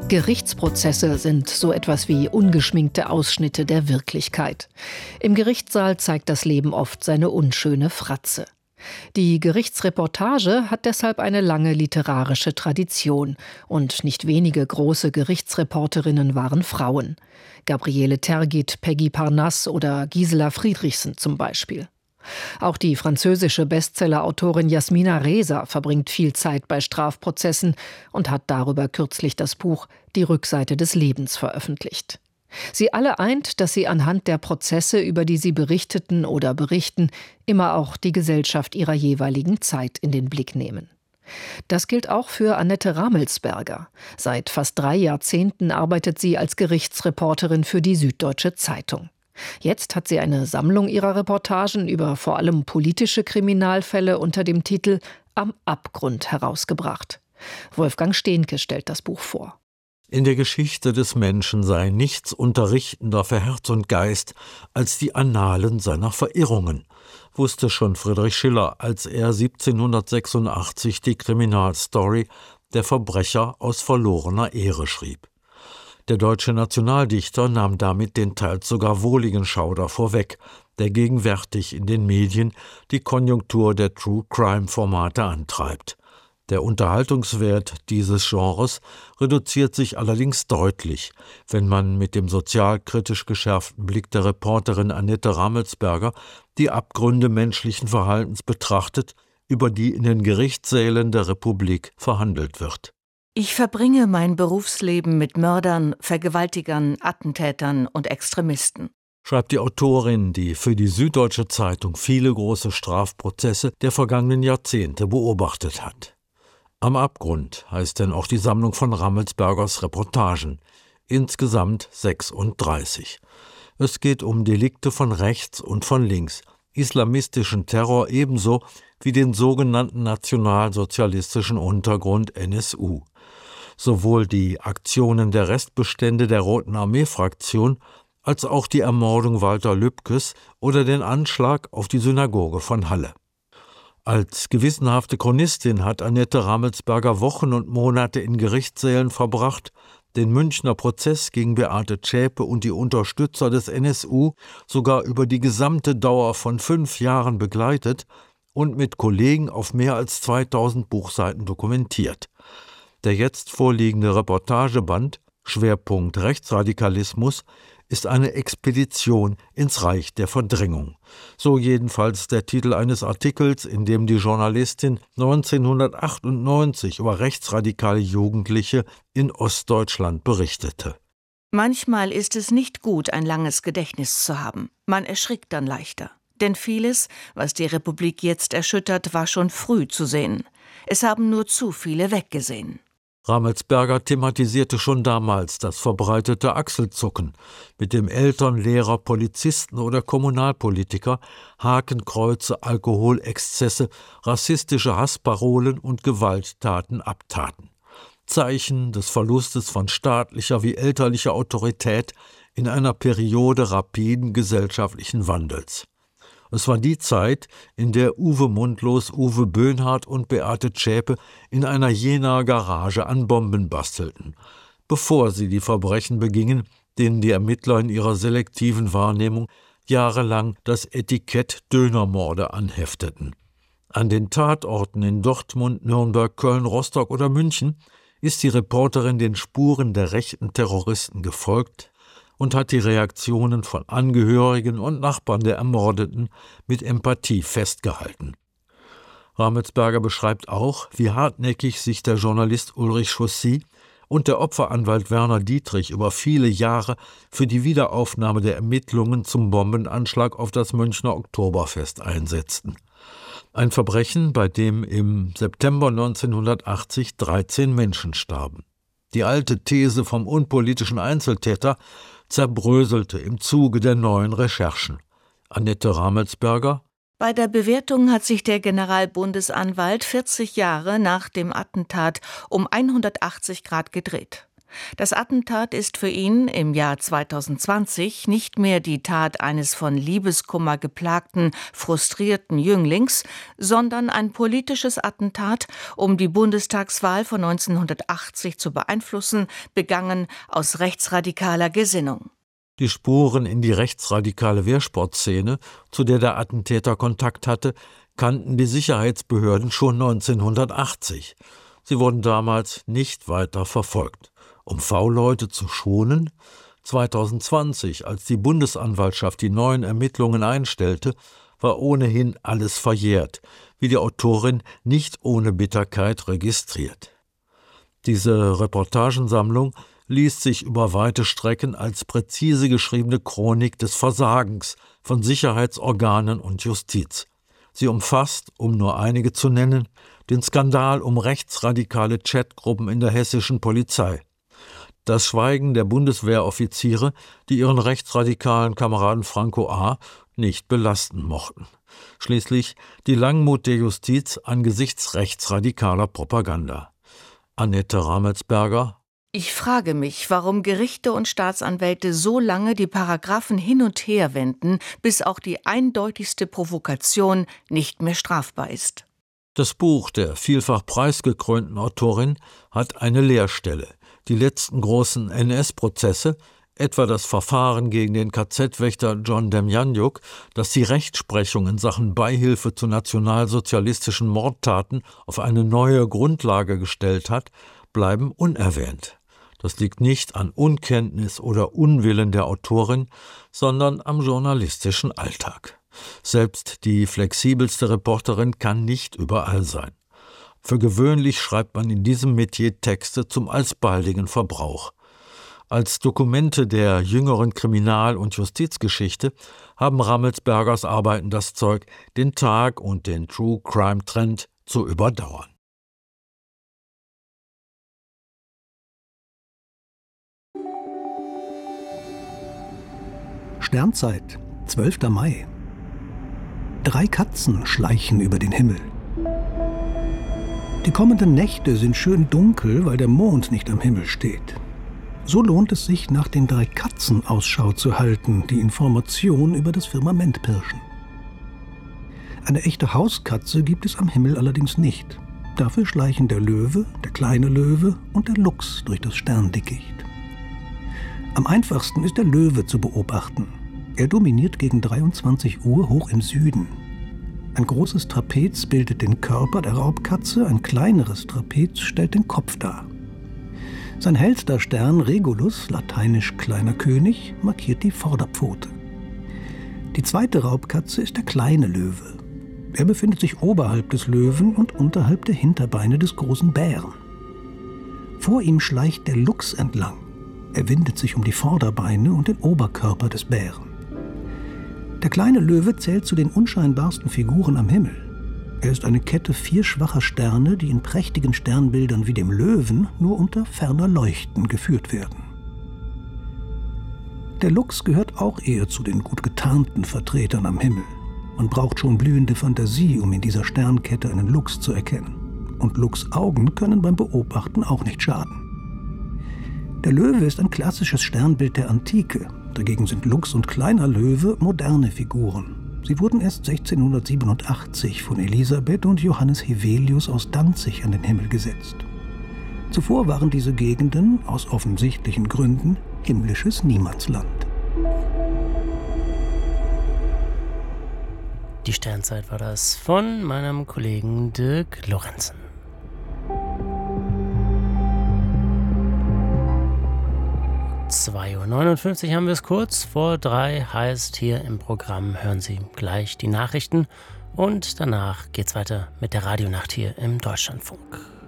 Gerichtsprozesse sind so etwas wie ungeschminkte Ausschnitte der Wirklichkeit. Im Gerichtssaal zeigt das Leben oft seine unschöne Fratze. Die Gerichtsreportage hat deshalb eine lange literarische Tradition und nicht wenige große Gerichtsreporterinnen waren Frauen. Gabriele Tergit, Peggy Parnasse oder Gisela Friedrichsen zum Beispiel. Auch die französische Bestsellerautorin Yasmina Reza verbringt viel Zeit bei Strafprozessen und hat darüber kürzlich das Buch Die Rückseite des Lebens veröffentlicht. Sie alle eint, dass sie anhand der Prozesse, über die sie berichteten oder berichten, immer auch die Gesellschaft ihrer jeweiligen Zeit in den Blick nehmen. Das gilt auch für Annette Ramelsberger. Seit fast 3 Jahrzehnten arbeitet sie als Gerichtsreporterin für die Süddeutsche Zeitung. Jetzt hat sie eine Sammlung ihrer Reportagen über vor allem politische Kriminalfälle unter dem Titel Am Abgrund herausgebracht. Wolfgang Stehnke stellt das Buch vor. In der Geschichte des Menschen sei nichts unterrichtender für Herz und Geist als die Annalen seiner Verirrungen, wusste schon Friedrich Schiller, als er 1786 die Kriminalstory Der Verbrecher aus verlorener Ehre schrieb. Der deutsche Nationaldichter nahm damit den teils sogar wohligen Schauder vorweg, der gegenwärtig in den Medien die Konjunktur der True-Crime-Formate antreibt. Der Unterhaltungswert dieses Genres reduziert sich allerdings deutlich, wenn man mit dem sozialkritisch geschärften Blick der Reporterin Annette Ramelsberger die Abgründe menschlichen Verhaltens betrachtet, über die in den Gerichtssälen der Republik verhandelt wird. Ich verbringe mein Berufsleben mit Mördern, Vergewaltigern, Attentätern und Extremisten, schreibt die Autorin, die für die Süddeutsche Zeitung viele große Strafprozesse der vergangenen Jahrzehnte beobachtet hat. Am Abgrund heißt denn auch die Sammlung von Ramelsbergers Reportagen, insgesamt 36. Es geht um Delikte von rechts und von links, islamistischen Terror ebenso wie den sogenannten nationalsozialistischen Untergrund NSU. Sowohl die Aktionen der Restbestände der Roten Armee-Fraktion als auch die Ermordung Walter Lübkes oder den Anschlag auf die Synagoge von Halle. Als gewissenhafte Chronistin hat Annette Ramelsberger Wochen und Monate in Gerichtssälen verbracht, den Münchner Prozess gegen Beate Zschäpe und die Unterstützer des NSU sogar über die gesamte Dauer von 5 Jahren begleitet und mit Kollegen auf mehr als 2000 Buchseiten dokumentiert. Der jetzt vorliegende Reportageband, Schwerpunkt Rechtsradikalismus, ist eine Expedition ins Reich der Verdrängung. So jedenfalls der Titel eines Artikels, in dem die Journalistin 1998 über rechtsradikale Jugendliche in Ostdeutschland berichtete. Manchmal ist es nicht gut, ein langes Gedächtnis zu haben. Man erschrickt dann leichter. Denn vieles, was die Republik jetzt erschüttert, war schon früh zu sehen. Es haben nur zu viele weggesehen. Ramelsberger thematisierte schon damals das verbreitete Achselzucken, mit dem Eltern, Lehrer, Polizisten oder Kommunalpolitiker Hakenkreuze, Alkoholexzesse, rassistische Hassparolen und Gewalttaten abtaten. Zeichen des Verlustes von staatlicher wie elterlicher Autorität in einer Periode rapiden gesellschaftlichen Wandels. Es war die Zeit, in der Uwe Mundlos, Uwe Böhnhardt und Beate Zschäpe in einer Jenaer Garage an Bomben bastelten, bevor sie die Verbrechen begingen, denen die Ermittler in ihrer selektiven Wahrnehmung jahrelang das Etikett Dönermorde anhefteten. An den Tatorten in Dortmund, Nürnberg, Köln, Rostock oder München ist die Reporterin den Spuren der rechten Terroristen gefolgt und hat die Reaktionen von Angehörigen und Nachbarn der Ermordeten mit Empathie festgehalten. Ramelsberger beschreibt auch, wie hartnäckig sich der Journalist Ulrich Chaussy und der Opferanwalt Werner Dietrich über viele Jahre für die Wiederaufnahme der Ermittlungen zum Bombenanschlag auf das Münchner Oktoberfest einsetzten. Ein Verbrechen, bei dem im September 1980 13 Menschen starben. Die alte These vom unpolitischen Einzeltäter zerbröselte im Zuge der neuen Recherchen. Annette Ramelsberger: Bei der Bewertung hat sich der Generalbundesanwalt 40 Jahre nach dem Attentat um 180 Grad gedreht. Das Attentat ist für ihn im Jahr 2020 nicht mehr die Tat eines von Liebeskummer geplagten, frustrierten Jünglings, sondern ein politisches Attentat, um die Bundestagswahl von 1980 zu beeinflussen, begangen aus rechtsradikaler Gesinnung. Die Spuren in die rechtsradikale Wehrsportszene, zu der der Attentäter Kontakt hatte, kannten die Sicherheitsbehörden schon 1980. Sie wurden damals nicht weiter verfolgt. Um V-Leute zu schonen? 2020, als die Bundesanwaltschaft die neuen Ermittlungen einstellte, war ohnehin alles verjährt, wie die Autorin nicht ohne Bitterkeit registriert. Diese Reportagensammlung liest sich über weite Strecken als präzise geschriebene Chronik des Versagens von Sicherheitsorganen und Justiz. Sie umfasst, um nur einige zu nennen, den Skandal um rechtsradikale Chatgruppen in der hessischen Polizei, das Schweigen der Bundeswehroffiziere, die ihren rechtsradikalen Kameraden Franco A. nicht belasten mochten. Schließlich die Langmut der Justiz angesichts rechtsradikaler Propaganda. Annette Ramelsberger. Ich frage mich, warum Gerichte und Staatsanwälte so lange die Paragraphen hin und her wenden, bis auch die eindeutigste Provokation nicht mehr strafbar ist. Das Buch der vielfach preisgekrönten Autorin hat eine Leerstelle. Die letzten großen NS-Prozesse, etwa das Verfahren gegen den KZ-Wächter John Demjanjuk, das die Rechtsprechung in Sachen Beihilfe zu nationalsozialistischen Mordtaten auf eine neue Grundlage gestellt hat, bleiben unerwähnt. Das liegt nicht an Unkenntnis oder Unwillen der Autorin, sondern am journalistischen Alltag. Selbst die flexibelste Reporterin kann nicht überall sein. Für gewöhnlich schreibt man in diesem Metier Texte zum alsbaldigen Verbrauch. Als Dokumente der jüngeren Kriminal- und Justizgeschichte haben Ramelsbergers Arbeiten das Zeug, den Tag und den True-Crime-Trend zu überdauern. Sternzeit, 12. Mai. 3 Katzen schleichen über den Himmel. Die kommenden Nächte sind schön dunkel, weil der Mond nicht am Himmel steht. So lohnt es sich, nach den 3 Katzen Ausschau zu halten, die Informationen über das Firmament pirschen. Eine echte Hauskatze gibt es am Himmel allerdings nicht. Dafür schleichen der Löwe, der kleine Löwe und der Luchs durch das Sterndickicht. Am einfachsten ist der Löwe zu beobachten. Er dominiert gegen 23 Uhr hoch im Süden. Ein großes Trapez bildet den Körper der Raubkatze, ein kleineres Trapez stellt den Kopf dar. Sein hellster Stern Regulus, lateinisch kleiner König, markiert die Vorderpfote. Die zweite Raubkatze ist der kleine Löwe. Er befindet sich oberhalb des Löwen und unterhalb der Hinterbeine des großen Bären. Vor ihm schleicht der Luchs entlang. Er windet sich um die Vorderbeine und den Oberkörper des Bären. Der kleine Löwe zählt zu den unscheinbarsten Figuren am Himmel. Er ist eine Kette 4 schwacher Sterne, die in prächtigen Sternbildern wie dem Löwen nur unter ferner Leuchten geführt werden. Der Luchs gehört auch eher zu den gut getarnten Vertretern am Himmel. Man braucht schon blühende Fantasie, um in dieser Sternkette einen Luchs zu erkennen. Und Luchsaugen können beim Beobachten auch nicht schaden. Der Löwe ist ein klassisches Sternbild der Antike. Dagegen sind Luchs und kleiner Löwe moderne Figuren. Sie wurden erst 1687 von Elisabeth und Johannes Hevelius aus Danzig an den Himmel gesetzt. Zuvor waren diese Gegenden, aus offensichtlichen Gründen, himmlisches Niemandsland. Die Sternzeit war das von meinem Kollegen Dirk Lorenzen. 2:59 Uhr haben wir es, kurz vor 3 heißt hier im Programm, hören Sie gleich die Nachrichten und danach geht's weiter mit der Radionacht hier im Deutschlandfunk.